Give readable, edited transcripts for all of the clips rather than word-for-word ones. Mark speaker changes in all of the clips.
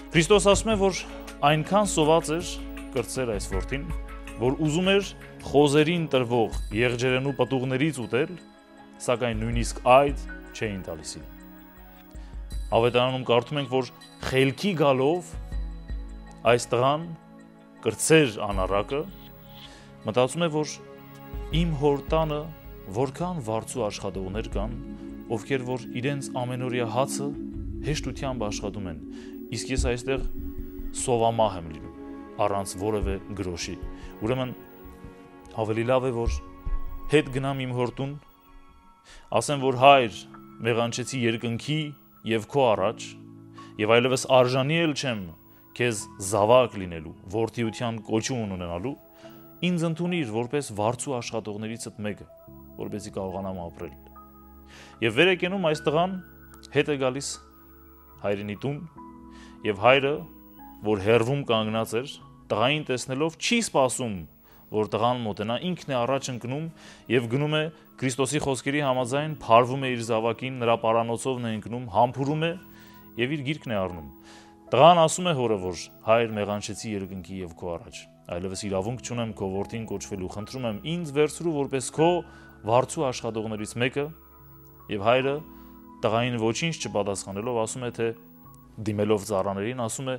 Speaker 1: Քրիստոս ասում է, որ այնքան սոված էր կրտսեր այս որդին, որ ուզում էր խոզերին տրվող եղջերենու պտուղներից ուտել, սակայն նույնիսկ այդ չէին տալիս իրեն։ Ավետարանում կարդում ենք, որ խելքի գալով այս տղան կրտսեր անառակը մտածում է, որ իմ հոր տանը որքան վարձու աշխատողներ կան, ովքեր որ իրենց ամենօրյա հացը հեշտությամբ աշխատում են, իսկ ես այստեղ սովամահ եմ լինում, առանց որևէ գրոշի։ Ուրեմն ավելի լավ է, որ հետ գնամ իմ հոր տուն, ասեմ, որ հայր, մեղանչեցի երկնքի եւ քո առաջ, եւ այլևս արժանի էլ չեմ քեզ զավակ լինելու, որդիության կոչում ունենալու, ինձ ընդունիր որպես վարձու աշխատողներիցդ մեկը, որպեսզի կարողանամ ապրել։ Եվ վեր է կենում այս տղան, հետ է գալիս հայրենի տուն, եւ հայրը, որ հեռվում կանգնած էր, տղային տեսնելով չի սպասում, որ տղան մոտենա, ինքն է առաջ ընկնում եւ գնում է Քրիստոսի խոսքերի համաձայն, փարվում է իր զավակին, նրա պարանոցովն է ընկնում, համբուրում է եւ իր գիրկն է առնում։ Տղան ասում է հորը, որ հայր մեղանչեցի երկնքի եւ քո առաջ, այլևս իրավունք չունեմ քո որդին կոչվելու, խնդրում եմ ինձ վերցրու որպես քո վարձու աշխատողներից մեկը, եւ հայրը տղային ոչինչ չպատասխանելով ասում է, թե դիմելով ծառաներին, ասում է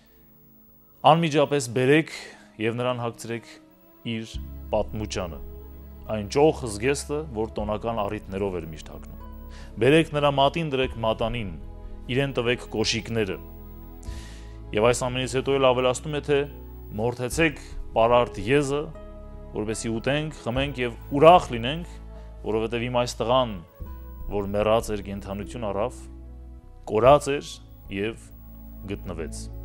Speaker 1: անմիջապես բերեք եւ նրան հագցրեք իր պատմուճանը, այն ճոխ զգեստը, որ տոնական առիթներով էր միշտ հագնում։ Բերեք նրա մատին դրեք մատանին, իրեն տվեք կոշիկները։ Եվ այս ամենից հետո էլ ավելացնում է, թե մորթեցեք պարարտ եզը, որպեսզի ուտենք, խմենք եւ ուրախ լինենք, որովհետեւ իմ այս տղան, որ մեռած էր կենդանություն առավ, կորած էր եւ գտնվեց։